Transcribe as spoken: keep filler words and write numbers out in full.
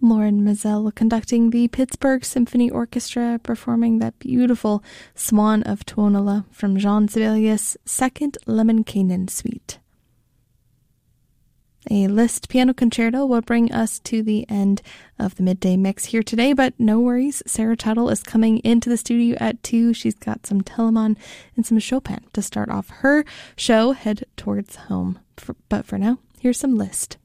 Lauren Mazel conducting the Pittsburgh Symphony Orchestra, performing that beautiful Swan of Tuonela from Jean Sibelius' Second Lemminkainen Suite. A Liszt piano concerto will bring us to the end of the midday mix here today, but no worries. Sarah Tuttle is coming into the studio at two. She's got some Telemann and some Chopin to start off her show, Head Towards Home. For, but for now, here's some Liszt.